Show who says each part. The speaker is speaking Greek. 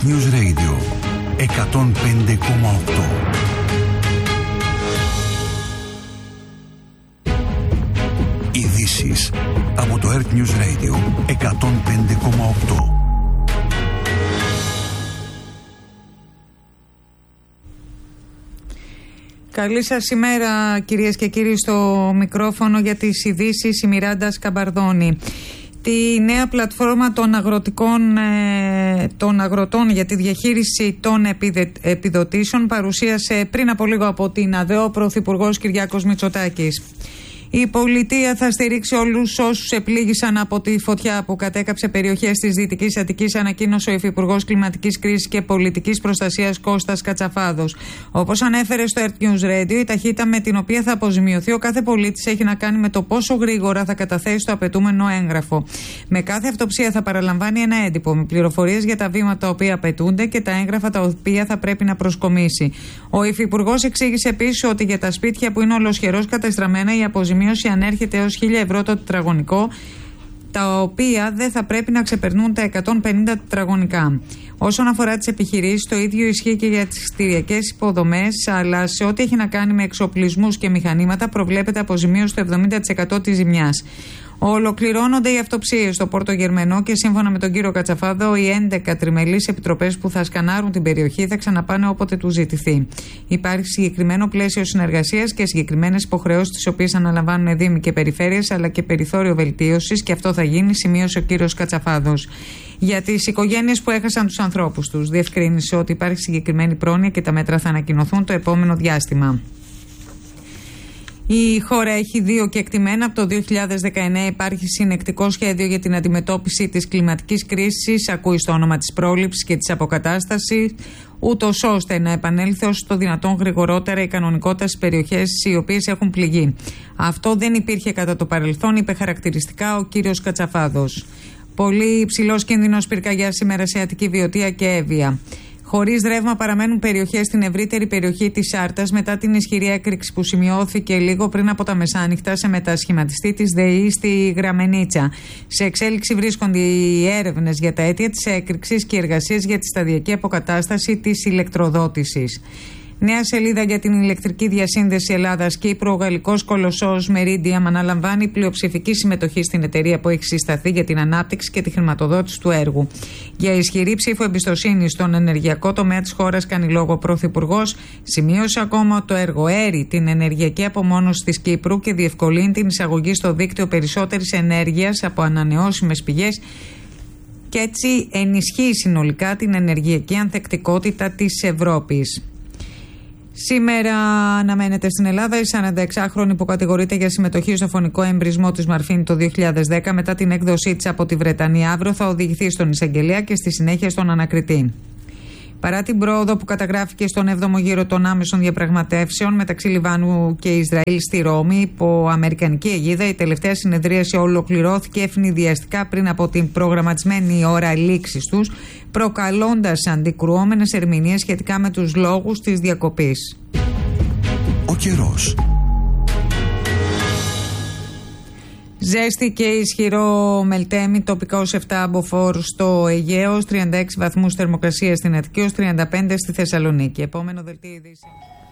Speaker 1: Earth News Radio 105,8. Ειδήσεις από το Earth News Radio 105,8.
Speaker 2: Καλή σας ημέρα, κυρίες και κύριοι, στο μικρόφωνο για τις ειδήσεις η Μιράντα Σκαμπαρδόνη. Τη νέα πλατφόρμα των αγροτών για τη διαχείριση των επιδοτήσεων παρουσίασε πριν από λίγο από την ΑΔΕΟ ο Πρωθυπουργός Κυριάκος Μητσοτάκης. Η πολιτεία θα στηρίξει όλους όσους επλήγησαν από τη φωτιά που κατέκαψε περιοχές της Δυτικής Αττικής, ανακοίνωσε ο Υφυπουργός Κλιματικής Κρίσης και Πολιτικής Προστασίας Κώστας Κατσαφάδος. Όπως ανέφερε στο Earth News Radio, η ταχύτητα με την οποία θα αποζημιωθεί ο κάθε πολίτης έχει να κάνει με το πόσο γρήγορα θα καταθέσει το απαιτούμενο έγγραφο. Με κάθε αυτοψία θα παραλαμβάνει ένα έντυπο με πληροφορίες για τα βήματα τα οποία απαιτούνται και τα έγγραφα τα οποία θα πρέπει να προσκομίσει. Ο Υφυπουργός εξήγησε επίσης ότι για τα σπίτια που είναι ολοσχερώς κατεστραμμένα η αποζημίωση ανέρχεται έως 1.000 ευρώ το τετραγωνικό, τα οποία δεν θα πρέπει να ξεπερνούν τα 150 τετραγωνικά. Όσον αφορά τις επιχειρήσεις, το ίδιο ισχύει και για τις κτηριακές υποδομές, αλλά σε ό,τι έχει να κάνει με εξοπλισμούς και μηχανήματα προβλέπεται αποζημίωση στο 70% της ζημιάς. Ολοκληρώνονται οι αυτοψίες στο Πόρτο Γερμενό και σύμφωνα με τον κύριο Κατσαφάδο, οι 11 τριμελείς επιτροπές που θα σκανάρουν την περιοχή θα ξαναπάνε όποτε τους ζητηθεί. Υπάρχει συγκεκριμένο πλαίσιο συνεργασίας και συγκεκριμένες υποχρεώσεις τις οποίες αναλαμβάνουν δήμοι και περιφέρειες, αλλά και περιθώριο βελτίωσης, και αυτό θα γίνει, σημείωσε ο κύριος Κατσαφάδος. Για τις οικογένειες που έχασαν τους ανθρώπους τους, διευκρίνησε ότι υπάρχει συγκεκριμένη πρόνοια και τα μέτρα θα ανακοινωθούν το επόμενο διάστημα. Η χώρα έχει δύο κεκτημένα. Από το 2019 υπάρχει συνεκτικό σχέδιο για την αντιμετώπιση της κλιματικής κρίσης, ακούει στο όνομα της πρόληψης και της αποκατάστασης, ούτως ώστε να επανέλθει όσο το δυνατόν γρηγορότερα η κανονικότητα στις περιοχές οι οποίες έχουν πληγεί. Αυτό δεν υπήρχε κατά το παρελθόν, είπε χαρακτηριστικά ο κύριος Κατσαφάδος. Πολύ υψηλός κίνδυνος πυρκαγιάς σήμερα σε Αττική, Βιωτία και Εύβοια. Χωρίς ρεύμα παραμένουν περιοχές στην ευρύτερη περιοχή της Άρτας μετά την ισχυρή έκρηξη που σημειώθηκε λίγο πριν από τα μεσάνυχτα σε μετασχηματιστή της ΔΕΗ στη Γραμμενίτσα. Σε εξέλιξη βρίσκονται οι έρευνες για τα αίτια της έκρηξης και οι εργασίες για τη σταδιακή αποκατάσταση της ηλεκτροδότησης. Νέα σελίδα για την ηλεκτρική διασύνδεση Ελλάδας-Κύπρου. Ο γαλλικός κολοσσός Meridiam αναλαμβάνει πλειοψηφική συμμετοχή στην εταιρεία που έχει συσταθεί για την ανάπτυξη και τη χρηματοδότηση του έργου. Για ισχυρή ψήφο εμπιστοσύνη στον ενεργειακό τομέα της χώρας κάνει λόγο ο Πρωθυπουργός. Σημείωσε ακόμα ότι το έργο έρει την ενεργειακή απομόνωση της Κύπρου και διευκολύνει την εισαγωγή στο δίκτυο περισσότερης ενέργειας από ανανεώσιμες πηγές και έτσι ενισχύει συνολικά την ενεργειακή ανθεκτικότητα της Ευρώπης. Σήμερα αναμένεται στην Ελλάδα η 46χρονη που κατηγορείται για συμμετοχή στο φωνικό εμπρισμό της Μαρφίνη το 2010 μετά την έκδοσή της από τη Βρετανία. Αύριο θα οδηγηθεί στον εισαγγελέα και στη συνέχεια στον ανακριτή. Παρά την πρόοδο που καταγράφηκε στον 7ο γύρο των άμεσων διαπραγματεύσεων μεταξύ Λιβάνου και Ισραήλ στη Ρώμη υπό αμερικανική αιγίδα, η τελευταία συνεδρίαση ολοκληρώθηκε ευνηδιαστικά πριν από την προγραμματισμένη ώρα λήξης τους, προκαλώντας αντικρουόμενες ερμηνείες σχετικά με τους λόγους της διακοπής.
Speaker 1: Ο καιρός.
Speaker 2: Ζέστη και ισχυρό μελτέμι, τοπικά ως 7 μποφόρ στο Αιγαίο, 36 βαθμούς θερμοκρασία στην Αττική, ως 35 στη Θεσσαλονίκη. Επόμενο δελτίο ειδήσεων.